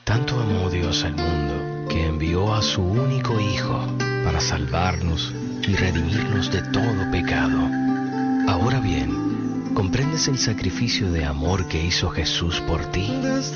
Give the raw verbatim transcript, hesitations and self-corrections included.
Tanto amó Dios al mundo que envió a su único Hijo para salvarnos y redimirnos de todo pecado. Ahora bien, ¿comprendes el sacrificio de amor que hizo Jesús por ti?